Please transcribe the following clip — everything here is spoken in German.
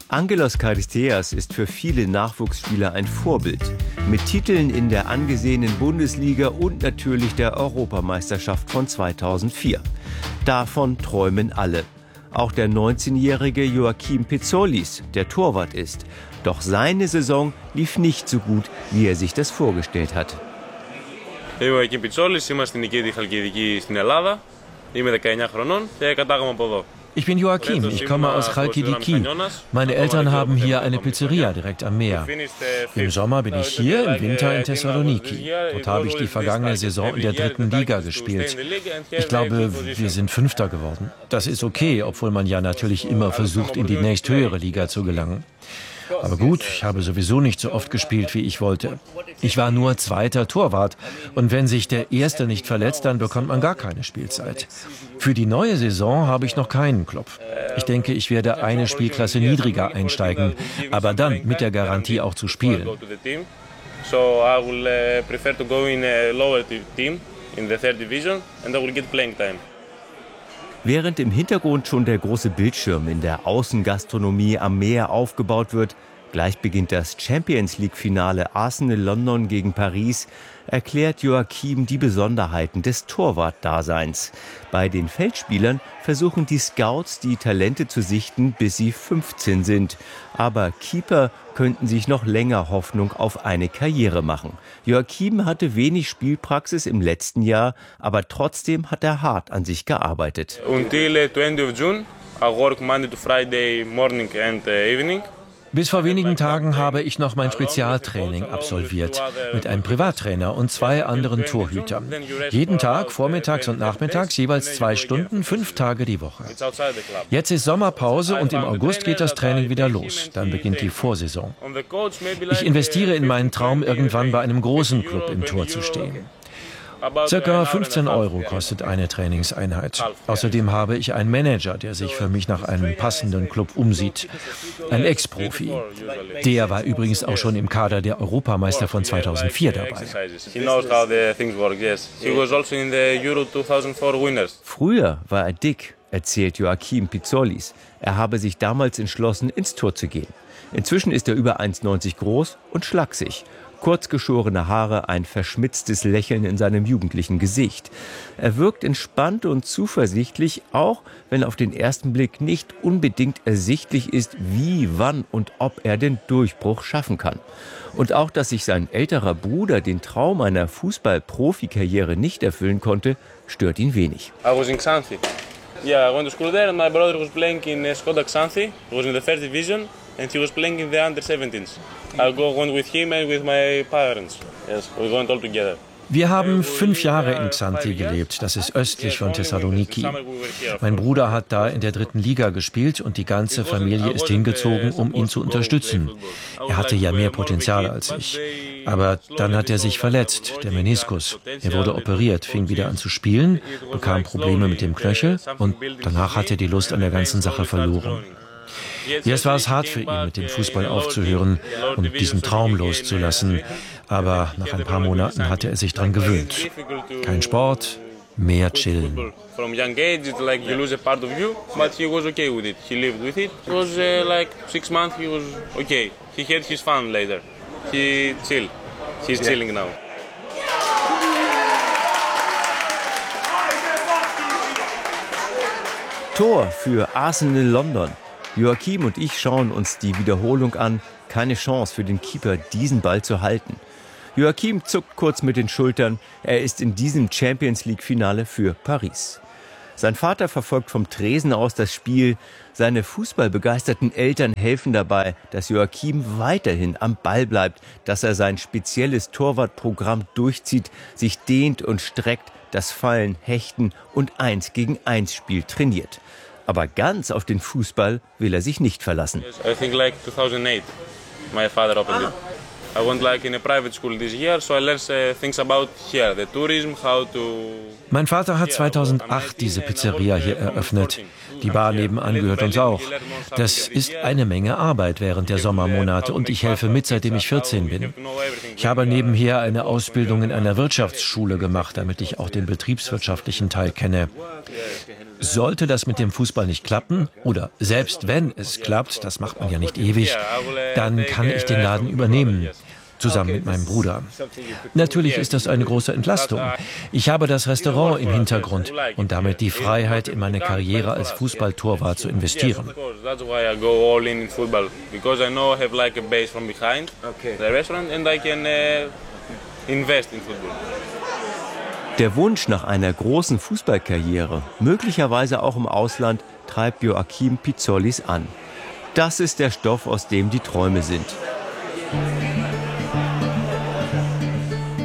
Angelos Charisteas ist für viele Nachwuchsspieler ein Vorbild. Mit Titeln in der angesehenen Bundesliga und natürlich der Europameisterschaft von 2004. Davon träumen alle. Auch der 19-jährige Joachim Pizzollis, der Torwart ist. Doch seine Saison lief nicht so gut, wie er sich das vorgestellt hat. Joachim Pizzollis, είμαι στην Νικήτη Χαλκιδική στην Ελλάδα. Είμαι 19 χρονών και κατάγομαι από εδώ. Ich bin Joachim, ich komme aus Chalkidiki. Meine Eltern haben hier eine Pizzeria direkt am Meer. Im Sommer bin ich hier, im Winter in Thessaloniki. Dort habe ich die vergangene Saison in der 3. Liga gespielt. Ich glaube, wir sind 5. geworden. Das ist okay, obwohl man ja natürlich immer versucht, in die nächsthöhere Liga zu gelangen. Aber gut, ich habe sowieso nicht so oft gespielt, wie ich wollte. Ich war nur 2. Torwart. Und wenn sich der Erste nicht verletzt, dann bekommt man gar keine Spielzeit. Für die neue Saison habe ich noch keinen Club. Ich denke, ich werde eine Spielklasse niedriger einsteigen, aber dann mit der Garantie auch zu spielen. So I will prefer to go in a lower team in the 3rd division and I will get playing time. Während im Hintergrund schon der große Bildschirm in der Außengastronomie am Meer aufgebaut wird, gleich beginnt das Champions-League-Finale Arsenal London gegen Paris, erklärt Joachim die Besonderheiten des Torwart-Daseins. Bei den Feldspielern versuchen die Scouts, die Talente zu sichten, bis sie 15 sind. Aber Keeper könnten sich noch länger Hoffnung auf eine Karriere machen. Joachim hatte wenig Spielpraxis im letzten Jahr, aber trotzdem hat er hart an sich gearbeitet. Until 20 June, I work Monday to Friday morning and evening. Bis vor wenigen Tagen habe ich noch mein Spezialtraining absolviert mit einem Privattrainer und 2 anderen Torhütern. Jeden Tag, vormittags und nachmittags, jeweils 2 Stunden, 5 Tage die Woche. Jetzt ist Sommerpause und im August geht das Training wieder los. Dann beginnt die Vorsaison. Ich investiere in meinen Traum, irgendwann bei einem großen Club im Tor zu stehen. Circa 15 € kostet eine Trainingseinheit. Außerdem habe ich einen Manager, der sich für mich nach einem passenden Club umsieht. Ein Ex-Profi. Der war übrigens auch schon im Kader der Europameister von 2004 dabei. Früher war er dick, erzählt Joachim Pizzollis. Er habe sich damals entschlossen, ins Tor zu gehen. Inzwischen ist er über 1,90 groß und schlaksig. Kurzgeschorene Haare, ein verschmitztes Lächeln in seinem jugendlichen Gesicht. Er wirkt entspannt und zuversichtlich, auch wenn auf den ersten Blick nicht unbedingt ersichtlich ist, wie, wann und ob er den Durchbruch schaffen kann. Und auch, dass sich sein älterer Bruder den Traum einer Fußball-Profikarriere nicht erfüllen konnte, stört ihn wenig. I was in Xanthi. Yeah, I went to school there and my brother was playing in Skoda Xanthi. He was in the 1st division and he was playing in the under-17s. I went with him and with my parents. Yes, we went all together. Wir haben 5 Jahre in Xanthi gelebt, das ist östlich von Thessaloniki. Mein Bruder hat da in der 3. Liga gespielt und die ganze Familie ist hingezogen, um ihn zu unterstützen. Er hatte ja mehr Potenzial als ich. Aber dann hat er sich verletzt, der Meniskus. Er wurde operiert, fing wieder an zu spielen, bekam Probleme mit dem Knöchel und danach hat er die Lust an der ganzen Sache verloren. Jetzt war es hart für ihn, mit dem Fußball aufzuhören und diesen Traum loszulassen. Aber nach ein paar Monaten hatte er sich dran gewöhnt. Kein Sport, mehr chillen. From young age, it's like you lose a part of you, but he was okay with it. He lived with it. It was like 6 months, he was okay. He had his fun later. He chilled. He's chilling now. Tor für Arsenal London. Joachim und ich schauen uns die Wiederholung an. Keine Chance für den Keeper, diesen Ball zu halten. Joachim zuckt kurz mit den Schultern. Er ist in diesem Champions-League-Finale für Paris. Sein Vater verfolgt vom Tresen aus das Spiel. Seine fußballbegeisterten Eltern helfen dabei, dass Joachim weiterhin am Ball bleibt, dass er sein spezielles Torwartprogramm durchzieht, sich dehnt und streckt, das Fallen, Hechten und 1-gegen-1-Spiel trainiert. Aber ganz auf den Fußball will er sich nicht verlassen. I think like 2008, my father opened it. I went like in a private school this year, so I learned things about here, the tourism, how to. Mein Vater hat 2008 diese Pizzeria hier eröffnet. Die Bar nebenan gehört uns auch. Das ist eine Menge Arbeit während der Sommermonate und ich helfe mit, seitdem ich 14 bin. Ich habe nebenher eine Ausbildung in einer Wirtschaftsschule gemacht, damit ich auch den betriebswirtschaftlichen Teil kenne. Sollte das mit dem Fußball nicht klappen, oder selbst wenn es klappt, das macht man ja nicht ewig, dann kann ich den Laden übernehmen, zusammen mit meinem Bruder. Natürlich ist das eine große Entlastung. Ich habe das Restaurant im Hintergrund und damit die Freiheit, in meine Karriere als Fußballtorwart zu investieren. Der Wunsch nach einer großen Fußballkarriere, möglicherweise auch im Ausland, treibt Joachim Pizzolis an. Das ist der Stoff, aus dem die Träume sind.